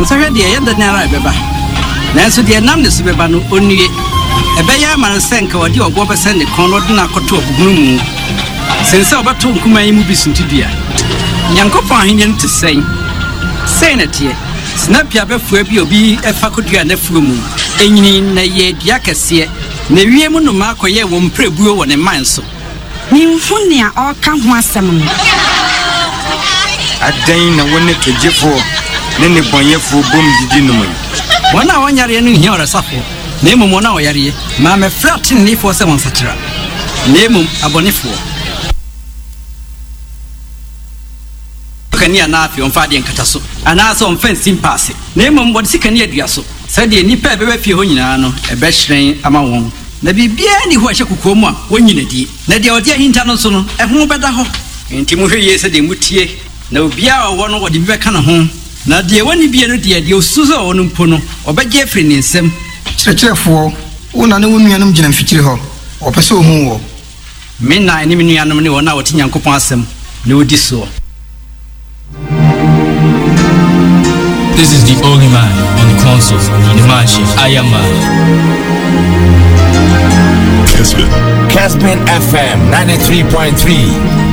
So here the end of Nara Beba. Nanso the nam the Subebano only a bear man sank or you go send the corner to Grum. Since our baton come I move to dear. Yanko Pahin to say, Senate here. Snap your before be a faculty and a fumu. In a ye diacasia, Neviamu no Marco ye won't pray blue on a man so. Nimfunia or come once some. A dane a winner to Jeffo, Nenny Bonye for boom dinner. 1 hour in here a suffer. Name 1 hour, Mamma flatting leaf for 7 cetera. Name a bonifo. Near Nafi on Fadi and Catasso, and also on fencing passing. Name on what sick near Diaso. Said the Nipa Befiano, a best train among. Maybe be any who I shall come when you need. Let the idea international a home better home. In Timothy said the Mutie, no Bia or one of the Vacana home. Now, dear, when you be a dear, you Susa or Numpono, or by Jeffrey in some. Therefore, one and woman and Jim Fitcher or Peso Mo. Men, I name you animal or now at Yankopasem, no diso. This is the only man on the console, the mansion. I am Caspin FM 93.3.